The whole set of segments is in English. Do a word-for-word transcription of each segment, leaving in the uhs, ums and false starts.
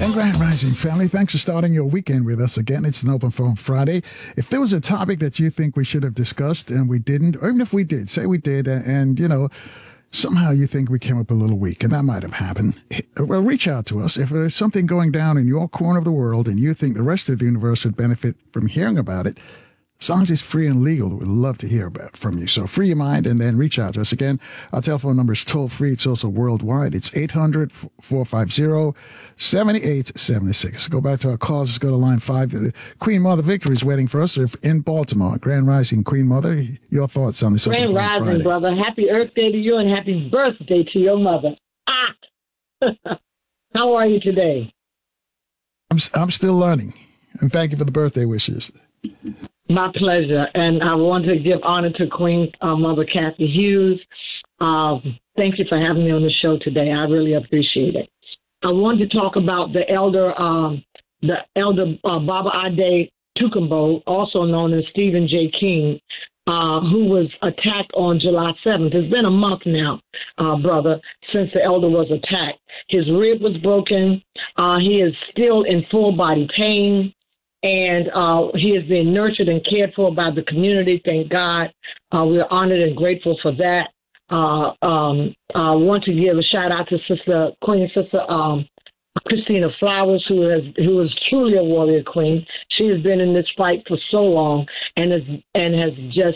And Grand Rising family, thanks for starting your weekend with us again. It's an Open Forum Friday. If there was a topic that you think we should have discussed and we didn't, or even if we did, say we did, and, and you know, somehow you think we came up a little weak, and that might have happened, well, reach out to us. If there's something going down in your corner of the world and you think the rest of the universe would benefit from hearing about it, as long as it's free and legal, we'd love to hear about from you. So free your mind and then reach out to us. Again, our telephone number is toll free. It's also worldwide. It's eight hundred, four five zero, seven eight seven six. Go back to our calls. Let's go to line five. Queen Mother Victory is waiting for us in Baltimore. Grand Rising, Queen Mother. Your thoughts on this? Grand Rising, Friday. brother. Happy Earth Day to you and happy birthday to your mother. Ah! How are you today? I'm, I'm still learning. And thank you for the birthday wishes. My pleasure. And I want to give honor to Queen uh, Mother Kathy Hughes. Uh, thank you for having me on the show today. I really appreciate it. I wanted to talk about the elder, um, the elder uh, Baba Ade Tukumbo, also known as Stephen J. King, uh, who was attacked on July seventh. It's been a month now, uh, brother, since the elder was attacked. His rib was broken. Uh, he is still in full body pain. And uh, he is being nurtured and cared for by the community. Thank God. Uh, we're honored and grateful for that. Uh, um, I want to give a shout out to Sister Queen Sister um, Christina Flowers, who has who is truly a warrior queen. She has been in this fight for so long and is and has just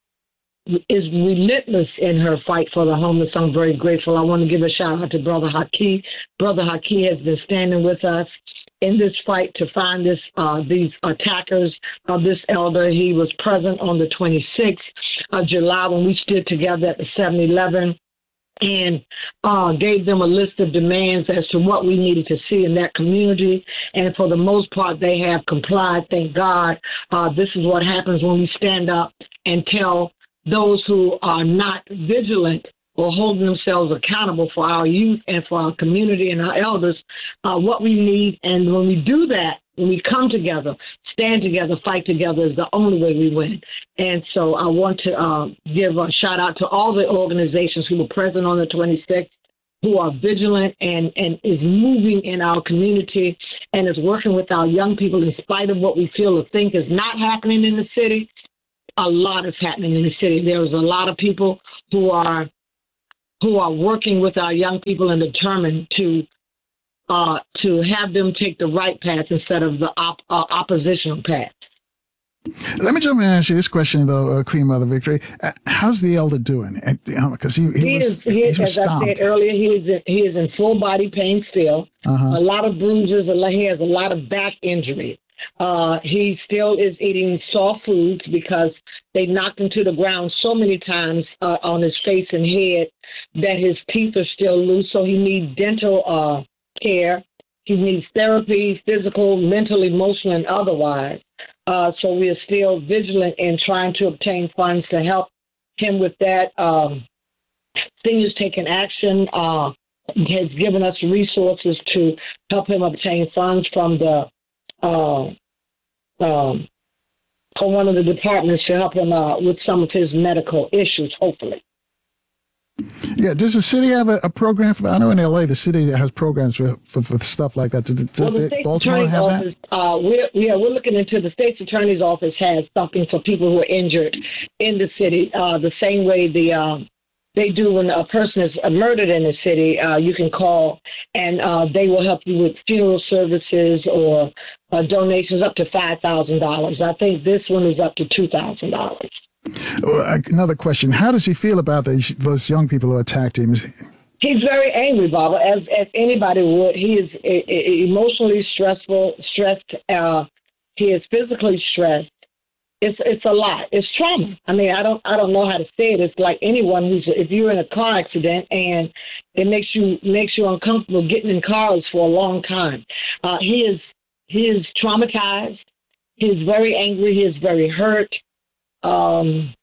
is relentless in her fight for the homeless. I'm very grateful. I want to give a shout out to Brother Haki. Brother Haki has been standing with us in this fight to find this uh, these attackers of this elder. He was present on the twenty-sixth of July when we stood together at the seven eleven and uh, gave them a list of demands as to what we needed to see in that community. And for the most part, they have complied. Thank God. Uh, this is what happens when we stand up and tell those who are not vigilant or holding themselves accountable for our youth and for our community and our elders, uh, what we need. And when we do that, when we come together, stand together, fight together is the only way we win. And so I want to uh, give a shout out to all the organizations who were present on the twenty-sixth, who are vigilant and, and is moving in our community and is working with our young people in spite of what we feel or think is not happening in the city. A lot is happening in the city. There's a lot of people who are who are working with our young people and determined to uh, to have them take the right path instead of the op- uh, oppositional path. Let me jump in and ask you this question, though, uh, Queen Mother Victory. Uh, how's the elder doing? Because he, he, he was, is, he, he was as stomped. I said earlier, he is in, he is in full body pain still. Uh-huh. A lot of bruises. A lot, he has a lot of back injuries. Uh, he still is eating soft foods because they knocked him to the ground so many times uh, on his face and head that his teeth are still loose. So he needs dental uh, care. He needs therapy, physical, mental, emotional, and otherwise. Uh, so we are still vigilant in trying to obtain funds to help him with that. Um, Seniors Taking Action uh, has given us resources to help him obtain funds from the Uh, um, for one of the departments to help him uh, with some of his medical issues, hopefully. Yeah, does the city have a, a program for, I know in L A, the city has programs for, for, for stuff like that. Does, does well, the state's Baltimore attorney's have office, that? Uh, we're, yeah, we're looking into the state's attorney's office has something for people who are injured in the city, uh, the same way the um, they do when a person is murdered in the city. Uh, you can call and uh, they will help you with funeral services or uh, donations up to five thousand dollars. I think this one is up to two thousand dollars. Another question. How does he feel about those, those young people who attacked him? He's very angry, Baba, as, as anybody would. He is a, a, emotionally stressful, stressed. Uh, he is physically stressed. It's it's a lot. It's trauma. I mean, I don't I don't know how to say it. It's like anyone who's if you're in a car accident and it makes you makes you uncomfortable getting in cars for a long time. Uh, he is he is traumatized. He is very angry. He is very hurt. Um,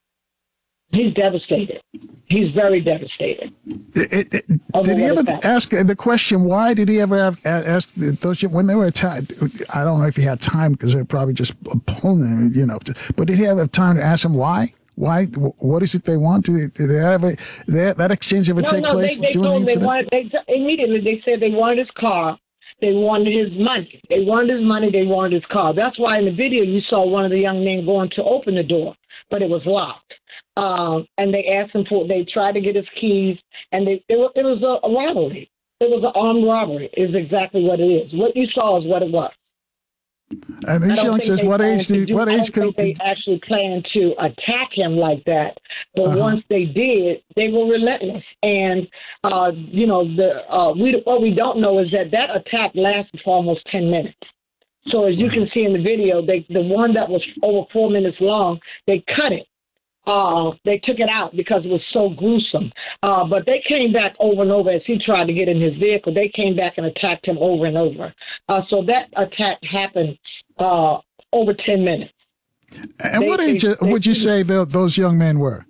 he's devastated. He's very devastated. It, it, did he ever ask the question, why did he ever have, ask those, when they were attacked? I don't know if he had time because they're probably just pulling him, you know, but did he ever have time to ask him why? Why? What is it they want? Did they have a, that, that exchange ever no, take no, place? They, they, told him they wanted, they, immediately they said they wanted his car. They wanted his money. They wanted his money. They wanted his car. That's why in the video you saw one of the young men going to open the door, but it was locked. Um, and they asked him for. They tried to get his keys, and they, it, was, it was a, a robbery. It was an armed robbery. Is exactly what it is. What you saw is what it was. And these youngsters, what age do? do What I age don't could think they actually planned to attack him like that? But Uh-huh. once they did, they were relentless. And uh, you know, the uh, we what we don't know is that that attack lasted for almost ten minutes. So as you can see in the video, they the one that was over four minutes long, they cut it. Uh, they took it out because it was so gruesome. Uh, but they came back over and over as he tried to get in his vehicle. They came back and attacked him over and over. Uh, so that attack happened uh, over ten minutes. And They- what age they- would you they- say tho- those young men were?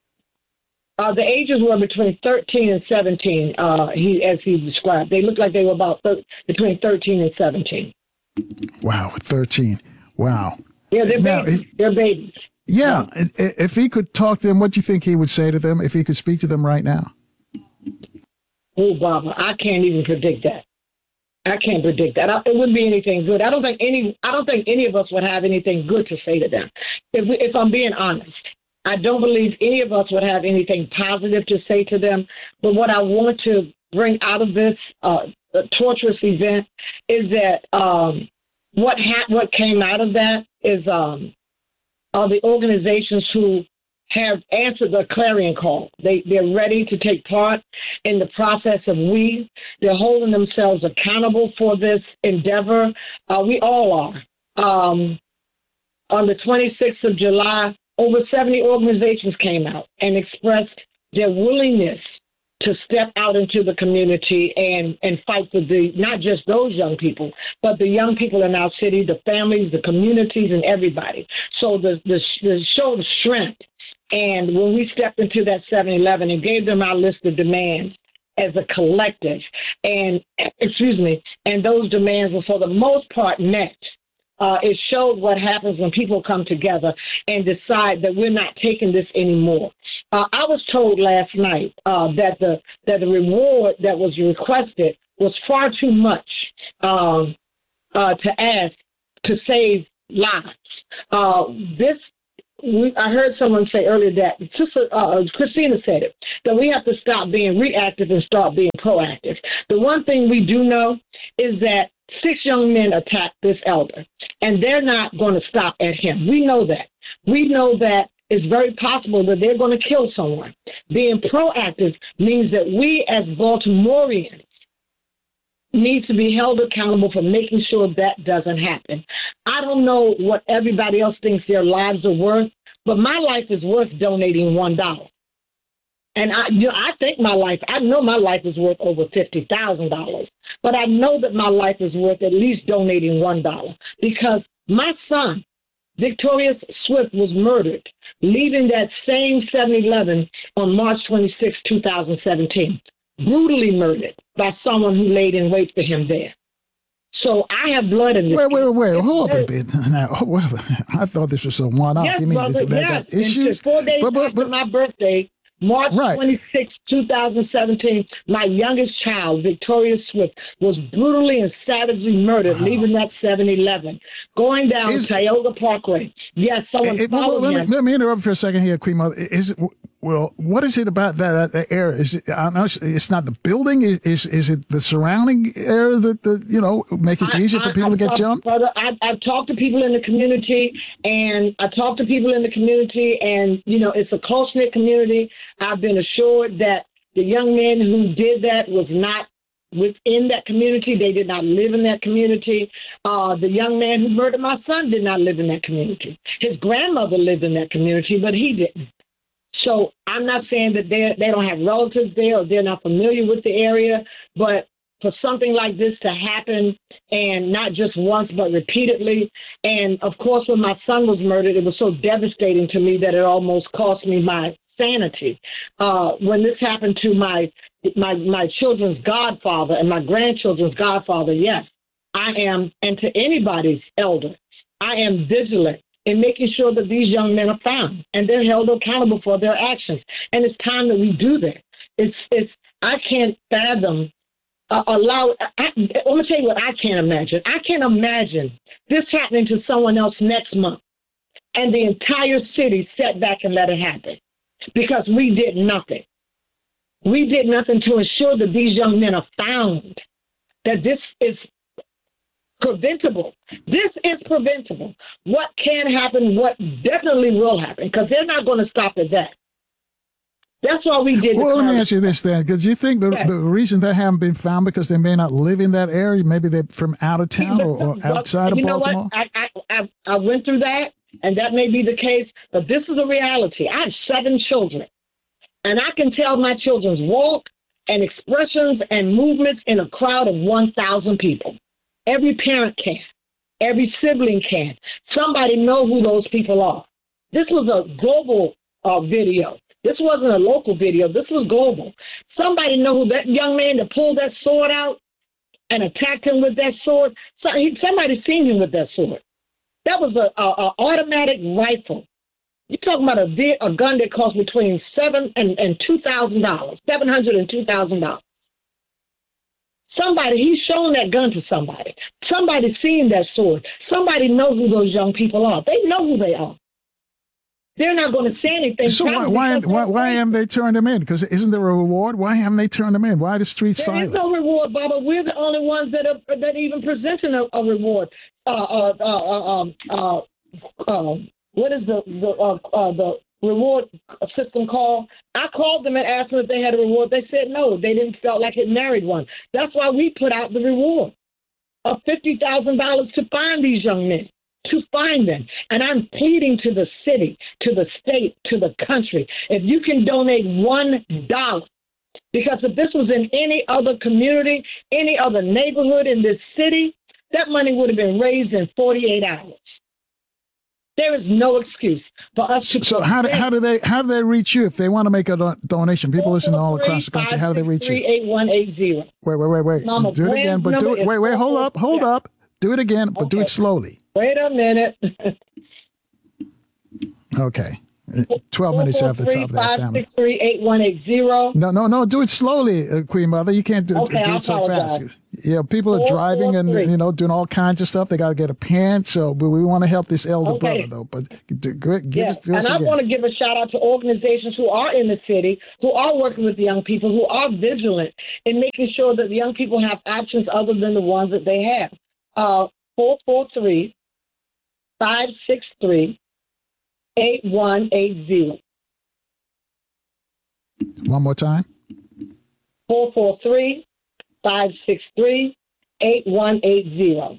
Uh, the ages were between thirteen and seventeen, uh, he, as he described. They looked like they were about thir- between thirteen and seventeen. Wow, thirteen. Wow. Yeah, they're Now, babies. if- they're babies. Yeah, i- i- if he could talk to them, what do you think he would say to them if he could speak to them right now? Oh, Barbara, I can't even predict that. I can't predict that. I, it wouldn't be anything good. I don't think any. I don't think any of us would have anything good to say to them. If, we, if I'm being honest, I don't believe any of us would have anything positive to say to them. But what I want to bring out of this uh, torturous event is that um, what ha- what came out of that is um, are the organizations who have answered the clarion call. They, they're ready to take part in the process of we. They're holding themselves accountable for this endeavor. Uh, we all are. Um, on the twenty-sixth of July, over seventy organizations came out and expressed their willingness to step out into the community and, and fight for the not just those young people, but the young people in our city, the families, the communities, and everybody. So the the, the show of strength. And when we stepped into that seven eleven and gave them our list of demands as a collective, and excuse me, and those demands were for the most part met. Uh, it showed what happens when people come together and decide that we're not taking this anymore. Uh, I was told last night uh, that the that the reward that was requested was far too much um, uh, to ask to save lives. Uh, this. We, I heard someone say earlier that Sister uh, Christina said it, that we have to stop being reactive and start being proactive. The one thing we do know is that six young men attacked this elder, and they're not going to stop at him. We know that. We know that it's very possible that they're going to kill someone. Being proactive means that we as Baltimoreans need to be held accountable for making sure that doesn't happen. I don't know what everybody else thinks their lives are worth, but my life is worth donating one dollar. And I, you know, I think my life, I know my life is worth over fifty thousand dollars, but I know that my life is worth at least donating one dollar because my son, Victorious Swift, was murdered, leaving that same seven eleven on March twenty-sixth, twenty seventeen. Brutally murdered by someone who laid in wait for him there. So I have blood in this. Wait, wait, wait, wait. Hold up a bit. Now, well, I thought this was a one-off. Yes, you mean brother, that, yes. that issues? And four days but, but, after but, my birthday, March Right. twenty-sixth, twenty seventeen, my youngest child, Victoria Swift, was brutally and savagely murdered, Wow. leaving that seven eleven, going down Is- Tioga Parkway. Yes, someone it- well, followed let, me, him. let me interrupt for a second here, Queen Mother. Is it, well, what is it about that, that area? Is it, I know it's, it's not the building. Is, is is it the surrounding area that the you know make it I- easier for I- people I to get talk- jumped? Brother, I, I've talked to people in the community, and I talked to people in the community, and, you know, it's a close-knit community. I've been assured that the young men who did that was not within that community. They did not live in that community. Uh, the young man who murdered my son did not live in that community. His grandmother lived in that community, but he didn't. So I'm not saying that they they don't have relatives there or they're not familiar with the area, but for something like this to happen, and not just once but repeatedly, and of course when my son was murdered, it was so devastating to me that it almost cost me my sanity. Uh, when this happened to my my my children's godfather and my grandchildren's godfather, yes, I am, and to anybody's elder, I am vigilant in making sure that these young men are found and they're held accountable for their actions. And it's time that we do that. It's it's I can't fathom uh, allow. I, I'm gonna tell you what I can't imagine. I can't imagine this happening to someone else next month, and the entire city sat back and let it happen because we did nothing. We did nothing to ensure that these young men are found. That this is preventable. This is preventable. What can happen, what definitely will happen, because they're not going to stop at that. That's why we did. Well, let me ask you this then, because you think the, yes. the reason they haven't been found because they may not live in that area, maybe they're from out of town or, or outside you of know Baltimore? What? I, I, I, I went through that, and that may be the case, but this is a reality. I have seven children, and I can tell my children's walk and expressions and movements in a crowd of one thousand people. Every parent can. Every sibling can. Somebody know who those people are. This was a global uh, video. This wasn't a local video. This was global. Somebody know who that young man that pulled that sword out and attacked him with that sword. So, he, somebody seen him with that sword. That was a, a, a automatic rifle. You're talking about a, a gun that cost between seven and, and two thousand dollars, seven hundred and two thousand dollars. Somebody, he's shown that gun to somebody. Somebody seen that sword. Somebody knows who those young people are. They know who they are. They're not going to say anything. So why why why, why haven't they turned them in? Because isn't there a reward? Why haven't they turned them in? Why are the streets there silent? There is no reward, Baba. We're the only ones that are that even presenting a, a reward. Uh, uh, uh, um, uh, uh, what is the the uh, uh, the reward system called? I called them and asked them if they had a reward. They said no. They didn't feel like it married one. That's why we put out the reward of fifty thousand dollars to find these young men. To find them. And I'm pleading to the city, to the state, to the country, if you can donate one dollar, because if this was in any other community, any other neighborhood in this city, that money would have been raised in forty-eight hours. There is no excuse for us to. So how do, how do they how do they reach you if they want to make a do- donation? People listen all across the country. How do they reach you? eight one eight zero. Wait, wait, wait, wait. Mama, do it again, but do it. Wait, wait, hold up, hold up. Do it again, but okay. do it slowly. Wait a minute. Okay. twelve minutes after the top of that family. five six three, eight one eight zero. No, no, no. Do it slowly, uh, Queen Mother. You can't do, okay, do I it so apologize. fast. Yeah, people are driving and, you know, doing all kinds of stuff. They got to get a pen. So but we want to help this elder okay. brother, though. But do, give yes. us, give and us I again. want to give a shout out to organizations who are in the city, who are working with the young people, who are vigilant in making sure that the young people have options other than the ones that they have. Uh, four four three, five six three, eight one eight zero. One more time. four four three, five six three, eight one eight zero.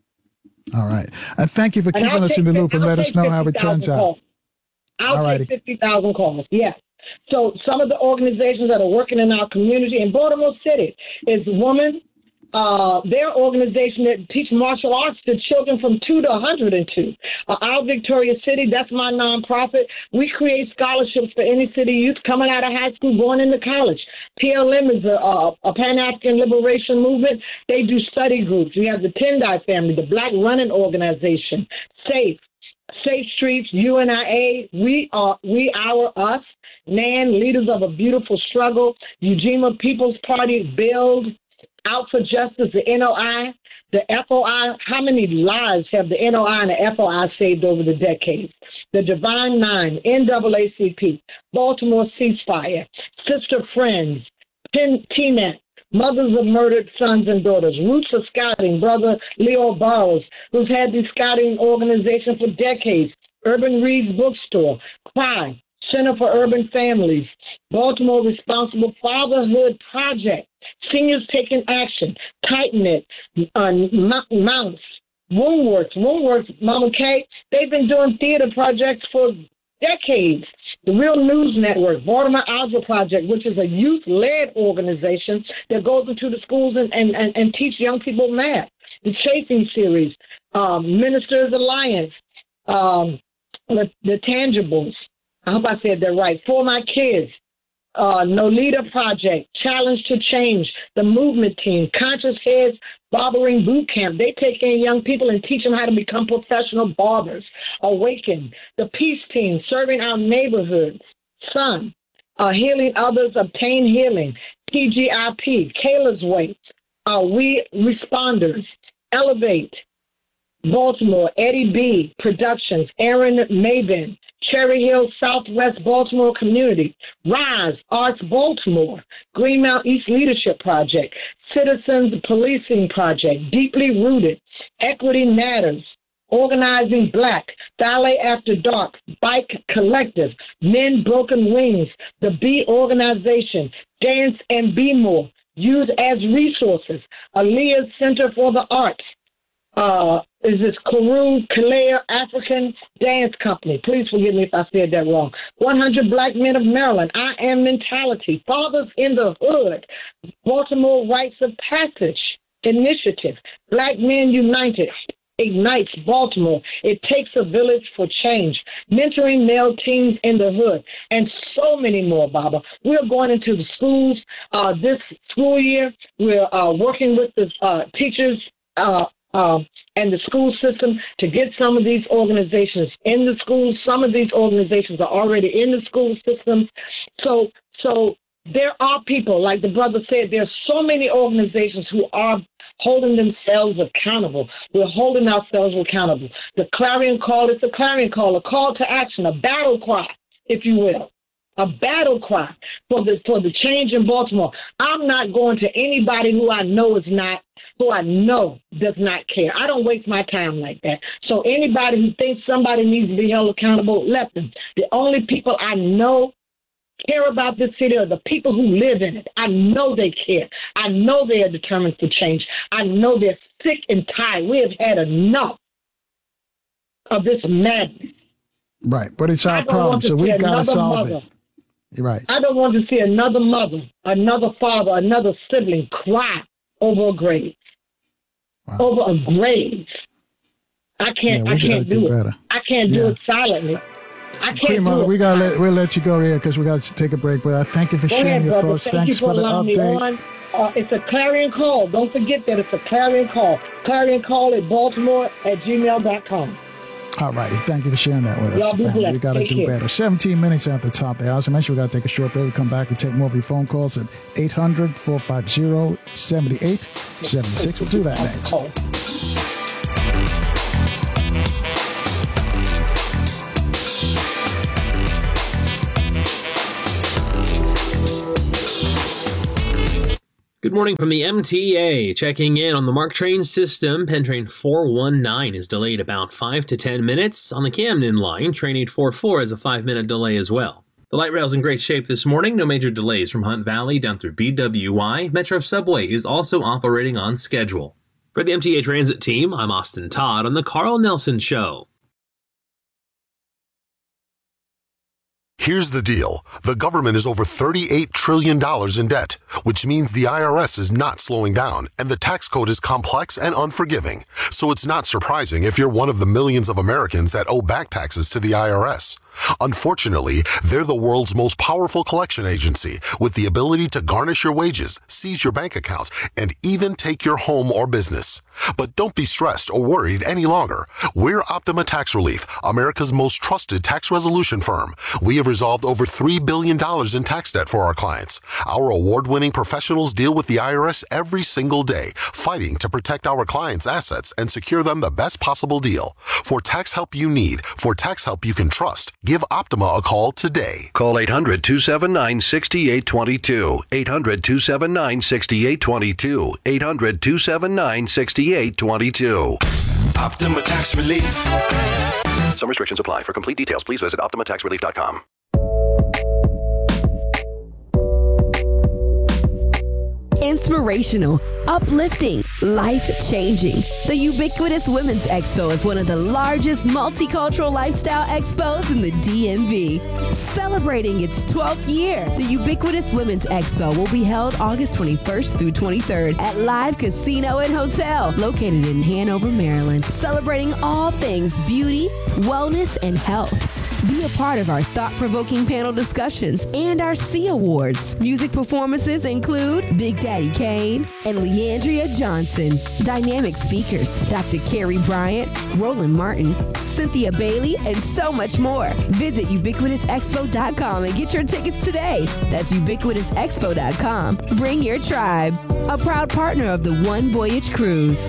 All right. And thank you for keeping us in the loop and let us know how it turns out. I'll Alrighty. take fifty thousand calls, yes. So some of the organizations that are working in our community in Baltimore City is Women, uh, their organization that teach martial arts to children from two to one hundred two. Uh, our Victoria City, that's my nonprofit. We create scholarships for any city youth coming out of high school, going into college. P L M is a, a, a Pan-African Liberation Movement. They do study groups. We have the Tendai family, the Black Running Organization, SAFE, Safe Streets, U N I A, We Are, We Our Us, N A N, Leaders of a Beautiful Struggle, Ujima People's Party, Build, Out for Justice, the N O I, the F O I. How many lives have the N O I and the F O I saved over the decades? The Divine Nine, N double A C P, Baltimore Ceasefire, Sister Friends, T N E T, Mothers of Murdered Sons and Daughters, Roots of Scouting, Brother Leo Burrows, who's had the scouting organization for decades, Urban Reads Bookstore, CRY, Center for Urban Families, Baltimore Responsible Fatherhood Project, Seniors Taking Action, Tighten It, uh, Mounts, Woundworks, Woundworks, Mama K, they've been doing theater projects for decades. The Real News Network, Baltimore Algebra Project, which is a youth-led organization that goes into the schools and, and, and, and teach young people math. The Chafing Series, um, Ministers Alliance, um, the, the Tangibles, I hope I said that right, For My Kids, uh, Nolita Project, Challenge to Change, the Movement Team, Conscious Heads Barbering Boot Camp. They take in young people and teach them how to become professional barbers. Awaken, the Peace Team, Serving Our Neighborhoods, Sun, uh, Healing Others, Obtain Healing, T G I P, Kayla's Way, uh, We Responders, Elevate, Baltimore, Eddie B. Productions, Aaron Mabin, Cherry Hill Southwest Baltimore Community, Rise Arts Baltimore, Greenmount East Leadership Project, Citizens Policing Project, Deeply Rooted, Equity Matters, Organizing Black, Ballet After Dark, Bike Collective, Men Broken Wings, The B Organization, Dance and Be More, Use as Resources, Aaliyah Center for the Arts, Uh, is this Karoo Kalea African Dance Company. Please forgive me if I said that wrong. one hundred Black Men of Maryland, I Am Mentality, Fathers in the Hood, Baltimore Rites of Passage Initiative, Black Men United, Ignites Baltimore, It Takes a Village for Change, Mentoring Male Teens in the Hood, and so many more, Baba. We're going into the schools uh, this school year. We're uh, working with the uh, teachers uh, Um, and the school system to get some of these organizations in the schools. Some of these organizations are already in the school system. So, so there are people, like the brother said, there's so many organizations who are holding themselves accountable. We're holding ourselves accountable. The clarion call is a clarion call, a call to action, a battle cry, if you will. A battle cry for the for the change in Baltimore. I'm not going to anybody who I know is not, who I know does not care. I don't waste my time like that. So anybody who thinks somebody needs to be held accountable, let them. The only people I know care about this city are the people who live in it. I know they care. I know they are determined for change. I know they're sick and tired. We have had enough of this madness. Right, but it's our problem, so we've got to solve mother. it. You're right. I don't want to see another mother, another father, another sibling cry over a grave. Wow. Over a grave. I can't. Yeah, I can't do, do it. Better. I can't yeah. do it silently. I can't Queen do Mother, it. we gotta let we'll let you go here because we got to take a break. But I thank you for go sharing ahead, your brother. thoughts. Thank Thanks you for, for the allowing update. Me on. Uh, it's a clarion call. Don't forget that it's a clarion call. Clarion call at Baltimore at gmail dot com. All righty. Thank you for sharing that with us. Y'all be family. blessed. We got to Take do care. better. seventeen minutes after the top of the hour. So I mentioned we got to take a short break. We come back and take more of your phone calls at eight hundred, four five zero, seven eight seven six. We'll do that next. Oh. Good morning from the M T A. Checking in on the MARC train system. Penn Train four one nine is delayed about five to ten minutes. On the Camden line, Train eight four four has a five minute delay as well. The light rail's in great shape this morning. No major delays from Hunt Valley down through B W I. Metro Subway is also operating on schedule. For the M T A Transit team, I'm Austin Todd on the Carl Nelson Show. Here's the deal. The government is over thirty-eight trillion dollars in debt, which means the I R S is not slowing down, and the tax code is complex and unforgiving. So it's not surprising if you're one of the millions of Americans that owe back taxes to the I R S. Unfortunately, they're the world's most powerful collection agency with the ability to garnish your wages, seize your bank account, and even take your home or business. But don't be stressed or worried any longer. We're Optima Tax Relief, America's most trusted tax resolution firm. We have resolved over three billion dollars in tax debt for our clients. Our award-winning professionals deal with the I R S every single day, fighting to protect our clients' assets and secure them the best possible deal. For tax help you need, for tax help you can trust, give Optima a call today. Call eight hundred, two seven nine, six eight two two. eight hundred, two seven nine, six eight two two. eight hundred, two seven nine, six eight two two. Optima Tax Relief. Some restrictions apply. For complete details, please visit optima tax relief dot com. Inspirational, uplifting, life-changing. The Ubiquitous Women's Expo is one of the largest multicultural lifestyle expos in the D M V. Celebrating its twelfth year, the Ubiquitous Women's Expo will be held August twenty-first through twenty-third at Live Casino and Hotel, located in Hanover, Maryland, celebrating all things beauty, wellness, and health. Be a part of our thought-provoking panel discussions and our C Awards. Music performances include Big Daddy Kane and Leandria Johnson. Dynamic speakers, Doctor Carrie Bryant, Roland Martin, Cynthia Bailey, and so much more. Visit ubiquitous expo dot com and get your tickets today. That's ubiquitous expo dot com. Bring your tribe. A proud partner of the One Voyage Cruise.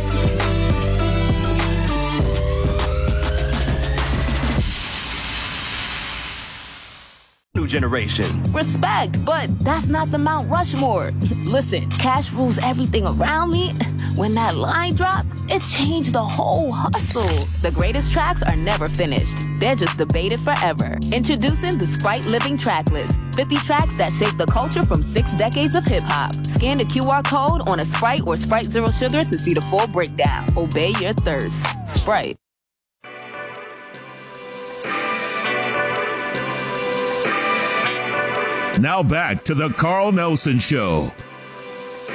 New generation. Respect, but that's not the Mount Rushmore. Listen, cash rules everything around me. When that line dropped, it changed the whole hustle. The greatest tracks are never finished. They're just debated forever. Introducing the Sprite Living Track List. fifty tracks that shape the culture from six decades of hip-hop. Scan the Q R code on a Sprite or Sprite Zero Sugar to see the full breakdown. Obey your thirst. Sprite. Now back to the Carl Nelson Show